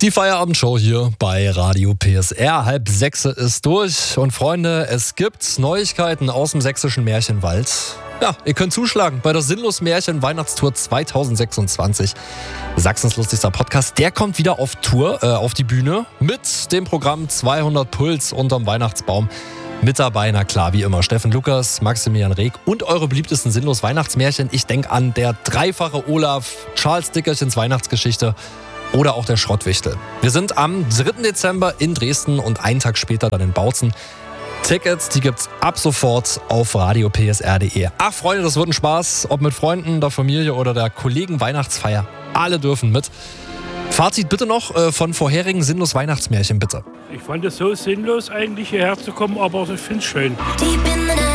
Die Feierabendshow hier bei Radio PSR. 5:30 ist durch. Und Freunde, es gibt Neuigkeiten aus dem sächsischen Märchenwald. Ja, ihr könnt zuschlagen bei der Sinnlos Märchen Weihnachtstour 2026. Sachsens lustigster Podcast, der kommt wieder auf Tour, auf die Bühne mit dem Programm 200 Puls unterm Weihnachtsbaum. Mit dabei, na klar, wie immer, Steffen Lukas, Maximilian Reg und eure beliebtesten Sinnlos Weihnachtsmärchen. Ich denke an der dreifache Olaf, Charles Dickerchens Weihnachtsgeschichte oder auch der Schrottwichtel. Wir sind am 3. Dezember in Dresden und einen Tag später dann in Bautzen. Tickets, die gibt's ab sofort auf radiopsr.de. Ach Freunde, das wird ein Spaß, ob mit Freunden, der Familie oder der Kollegen Weihnachtsfeier. Alle dürfen mit. Fazit bitte noch von vorherigen Sinnlos Weihnachtsmärchen, bitte. Ich fand es so sinnlos, eigentlich hierher zu kommen, aber ich finde es schön.